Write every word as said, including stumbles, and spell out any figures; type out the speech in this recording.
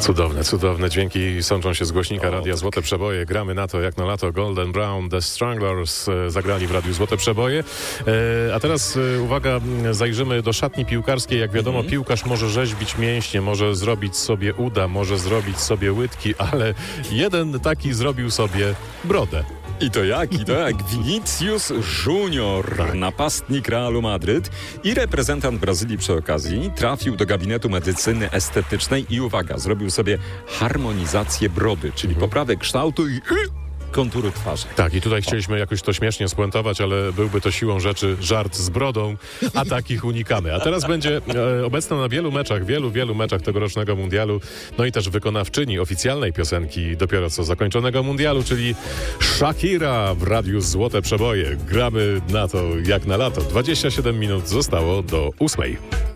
Cudowne, cudowne dźwięki sączą się z głośnika o, Radia tak. Złote Przeboje. Gramy na to jak na lato. Golden Brown, The Stranglers e, zagrali w Radiu Złote Przeboje. E, a teraz e, uwaga, zajrzymy do szatni piłkarskiej. Jak wiadomo, mm. piłkarz może rzeźbić mięśnie, może zrobić sobie uda, może zrobić sobie łydki, ale jeden taki zrobił sobie brodę. I to jak? I to jak? Vinicius Junior, tak. napastnik Realu Madryt i reprezentant Brazylii przy okazji, trafił do gabinetu medycyny estetycznej i uwaga, zrobił sobie harmonizację brody, czyli mhm. poprawę kształtu i kontury twarzy. Tak, i tutaj chcieliśmy jakoś to śmiesznie spuentować, ale byłby to siłą rzeczy żart z brodą, a takich unikamy. A teraz będzie e, obecna na wielu meczach, wielu, wielu meczach tegorocznego mundialu, no i też wykonawczyni oficjalnej piosenki dopiero co zakończonego mundialu, czyli Shakira w Radiu Złote Przeboje. Gramy na to jak na lato. dwadzieścia siedem minut zostało do ósmej.